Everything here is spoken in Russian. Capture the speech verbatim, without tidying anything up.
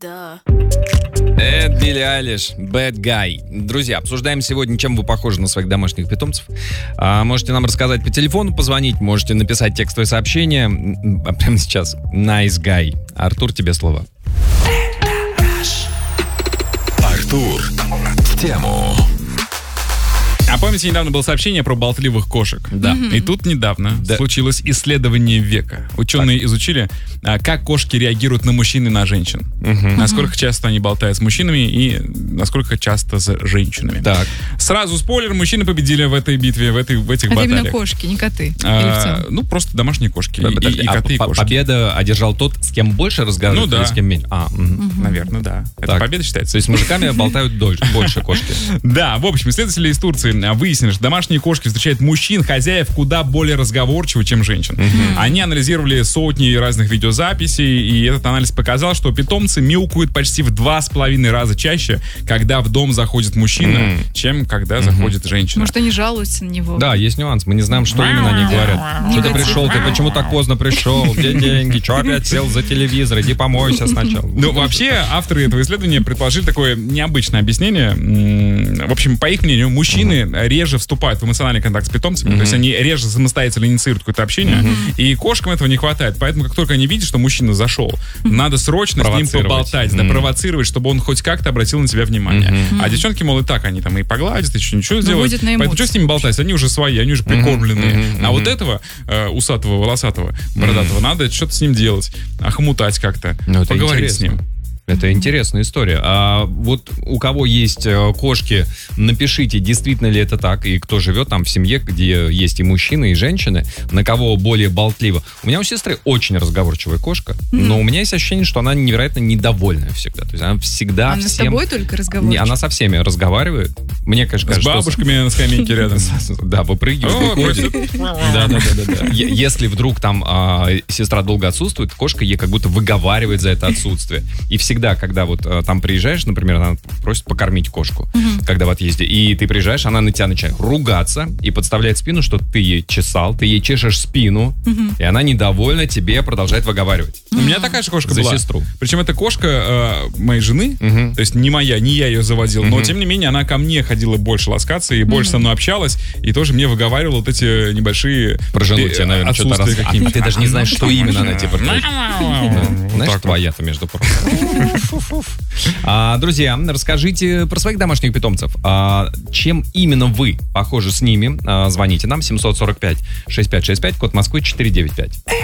Да. Это Билли Айлиш, Bad Guy. Друзья, обсуждаем сегодня, чем вы похожи на своих домашних питомцев. А, можете нам рассказать по телефону, позвонить, можете написать текстовое сообщение. А прямо сейчас Nice Guy. Артур, тебе слово. Артур в тему. А помните, недавно было сообщение про болтливых кошек? Да. И тут недавно Да. случилось исследование века. Ученые так. изучили, а, как кошки реагируют на мужчин и на женщин. Угу. Насколько часто они болтают с мужчинами и насколько часто с женщинами. Так. Сразу спойлер, мужчины победили в этой битве, в, этой, в этих Это баталиях. именно кошки, не коты. А, Или в целом? ну, просто домашние кошки. И, Подожди, и а коты, и по- кошки. победа одержал тот, с кем больше разговаривают, Ну да. или с кем меньше? А, угу. Наверное, да. Это Так. победа считается. То есть с мужиками болтают дольше, больше кошки. Да, в общем, исследователи из Турции выяснили, что домашние кошки встречают мужчин, хозяев, куда более разговорчивы, чем женщин. Mm-hmm. Они анализировали сотни разных видеозаписей, и этот анализ показал, что питомцы мяукают почти в два с половиной раза чаще, когда в дом заходит мужчина, mm-hmm. чем когда mm-hmm. заходит женщина. Может, они жалуются на него? Да, есть нюанс. Мы не знаем, что именно они говорят. Что ты Негатив. пришел, ты почему так поздно пришел? Где деньги? Че опять сел за телевизор? Иди помойся сначала. Ну, вообще, авторы этого исследования предположили такое необычное объяснение. М, В общем, по их мнению, мужчины mm-hmm. реже вступают в эмоциональный контакт с питомцами, mm-hmm. то есть они реже самостоятельно инициируют какое-то общение, mm-hmm. и кошкам этого не хватает. Поэтому, как только они видят, что мужчина зашел, mm-hmm. надо срочно с ним поболтать, mm-hmm. да, провоцировать, чтобы он хоть как-то обратил на себя внимание. Mm-hmm. А девчонки, мол, и так, они там и погладят, еще ничего сделают. Поэтому что с ними болтать? Они уже свои, они уже прикормленные. Mm-hmm. А mm-hmm. вот этого э, усатого, волосатого, бородатого, mm-hmm. надо что-то с ним делать, охмутать как-то, ну, поговорить с ним. Это интересная история. А вот у кого есть э, кошки, напишите, действительно ли это так, и кто живет там в семье, где есть и мужчины, и женщины, на кого более болтливо. У меня у сестры очень разговорчивая кошка, mm-hmm. но у меня есть ощущение, что она невероятно недовольная всегда. То есть она всегда Она всем... с тобой только разговаривает? Не, она со всеми разговаривает. Мне, конечно, С кажется, бабушками на скамейке рядом. Да, выпрыгивает, выходит. Да, да, да, да. Если вдруг там а, сестра долго отсутствует, кошка ей как будто выговаривает за это отсутствие. И всегда, когда вот а, там приезжаешь, например, она просит покормить кошку, uh-huh. когда в отъезде, и ты приезжаешь, она на тебя начинает ругаться и подставляет спину, что ты ей чесал, ты ей чешешь спину, uh-huh. и она недовольна тебе продолжает выговаривать. Uh-huh. У меня такая же кошка за была. Сестру. Причем это кошка э, моей жены, uh-huh. то есть не моя, не я ее заводил, uh-huh. но тем не менее она ко мне ходила больше ласкаться и больше uh-huh. со мной общалась, и тоже мне выговаривала вот эти небольшие про жену тебе, наверное, что-то раз... а, ты даже не знаешь, что именно она тебе говорит. Знаешь, твоя-то, между прочим. А, друзья, расскажите про своих домашних питомцев. А, чем именно вы похожи с ними? А, звоните нам семь сорок пять шестьдесят пять шестьдесят пять, код Москвы четыреста девяносто пять.